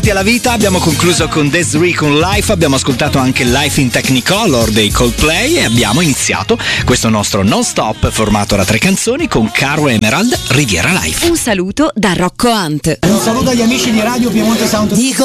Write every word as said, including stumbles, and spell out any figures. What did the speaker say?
Alla vita abbiamo concluso con Desiree con Life, abbiamo ascoltato anche Life in Technicolor dei Coldplay e abbiamo iniziato questo nostro non stop formato da tre canzoni con Caro Emerald, Riviera Life. Un saluto da Rocco Hunt. Un saluto agli amici di Radio Piemonte Sound. Dico